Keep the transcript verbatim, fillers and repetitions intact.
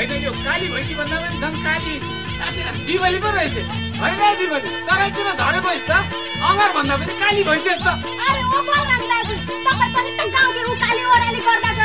होइन यो काली भैँसी भन्दा पनि झन् काली बिबली पो रहेछ होइन बिबली तराईतिर झरे भइस् त अमर भन्दा पनि काली भइसकेछ त अरे ओ फलाना दाजु तपाई पनि त गाउँको उकाली ओराली गर्दा